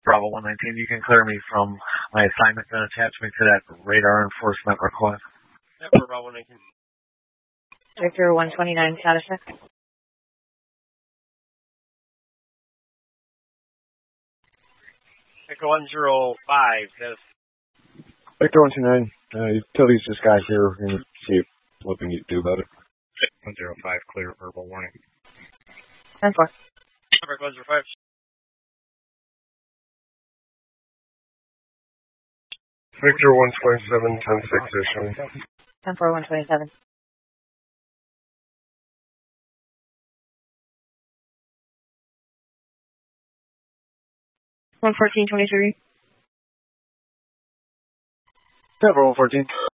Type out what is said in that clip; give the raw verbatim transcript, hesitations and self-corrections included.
Bravo one nineteen, you can clear me from my assignment and attach me to that radar enforcement request. Yep, for Bravo one nineteen. Victor one twenty-nine, status check. Victor one zero five, status. Victor one two nine, uh, utilities just got here. We're going to see what we need to do about it. one zero five, clear, verbal warning. ten four. Victor one zero five. Victor one twenty-seven, ten six issuing. ten four, one twenty-seven. one fourteen, twenty-three. ten four, one fourteen.